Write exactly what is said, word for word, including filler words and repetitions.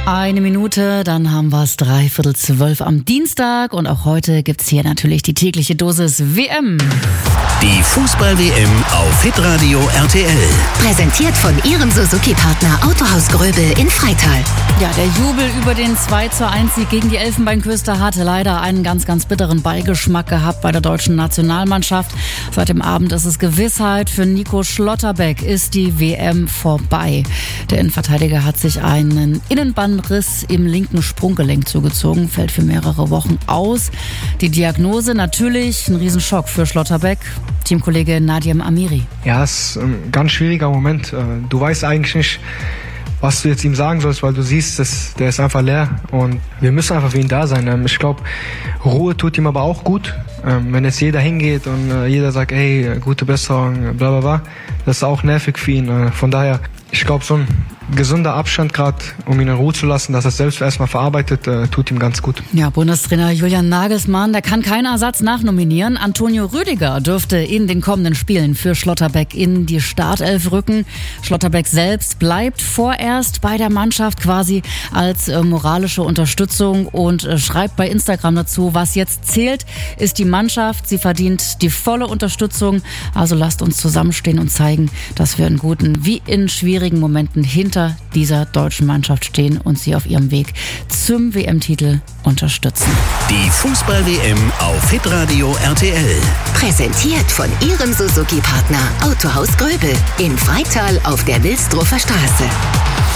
Eine Minute, dann haben wir es dreiviertel zwölf am Dienstag und auch heute gibt's hier natürlich die tägliche Dosis W M. Die Fußball-W M auf Hitradio R T L. Präsentiert von Ihrem Suzuki-Partner Autohaus Gröbel in Freital. Ja, der Jubel über den zwei zu eins Sieg gegen die Elfenbeinküste hatte leider einen ganz, ganz bitteren Beigeschmack gehabt bei der deutschen Nationalmannschaft. Seit dem Abend ist es Gewissheit, für Nico Schlotterbeck ist die W M vorbei. Der Innenverteidiger hat sich einen Innenbandriss im linken Sprunggelenk zugezogen, fällt für mehrere Wochen aus. Die Diagnose natürlich ein Riesenschock für Schlotterbeck. Teamkollege Nadim Amiri. Ja, es ist ein ganz schwieriger Moment. Du weißt eigentlich nicht, was du jetzt ihm sagen sollst, weil du siehst, dass der ist einfach leer und wir müssen einfach für ihn da sein. Ich glaube, Ruhe tut ihm aber auch gut. Wenn jetzt jeder hingeht und jeder sagt, hey, gute Besserung, bla bla bla, das ist auch nervig für ihn. Von daher, ich glaube, so ein gesunder Abstand gerade, um ihn in Ruhe zu lassen, dass er es selbst erstmal verarbeitet, äh, tut ihm ganz gut. Ja, Bundestrainer Julian Nagelsmann, der kann keinen Ersatz nachnominieren. Antonio Rüdiger dürfte in den kommenden Spielen für Schlotterbeck in die Startelf rücken. Schlotterbeck selbst bleibt vorerst bei der Mannschaft quasi als äh, moralische Unterstützung und äh, schreibt bei Instagram dazu, was jetzt zählt, ist die Mannschaft. Sie verdient die volle Unterstützung. Also lasst uns zusammenstehen und zeigen, dass wir in guten wie in schwierigen Momenten hinter dieser deutschen Mannschaft stehen und sie auf ihrem Weg zum W M-Titel unterstützen. Die Fußball-W M auf Hitradio R T L. Präsentiert von Ihrem Suzuki-Partner Autohaus Gröbel in Freital auf der Wilsdruffer Straße.